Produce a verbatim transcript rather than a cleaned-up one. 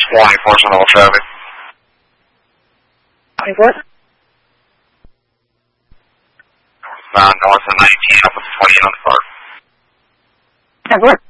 twenty-four Sonoma traffic. twenty-four? Uh, north of nineteen, up with twenty on the park. ten four.